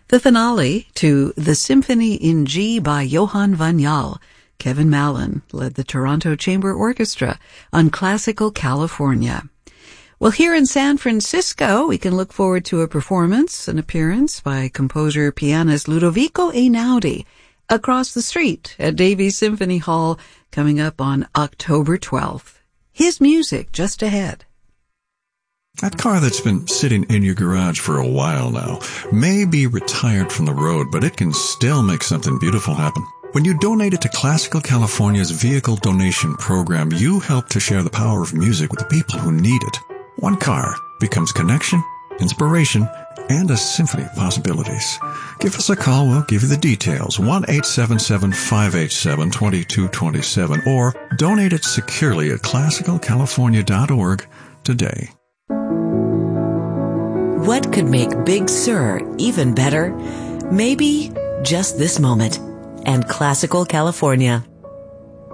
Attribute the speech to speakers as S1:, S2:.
S1: The finale to The Symphony in G by Johann van Jal. Kevin Mallon led the Toronto Chamber Orchestra on Classical California. Well, here in San Francisco, we can look forward to an appearance by composer-pianist Ludovico Einaudi across the street at Davies Symphony Hall coming up on October 12th. His music just ahead.
S2: That car that's been sitting in your garage for a while now may be retired from the road, but it can still make something beautiful happen. When you donate it to Classical California's Vehicle Donation Program, you help to share the power of music with the people who need it. One car becomes connection, inspiration, and a symphony of possibilities. Give us a call. We'll give you the details. 1-877-587-2227 or donate it securely at classicalcalifornia.org today.
S3: What could make Big Sur even better? Maybe just this moment. And Classical California.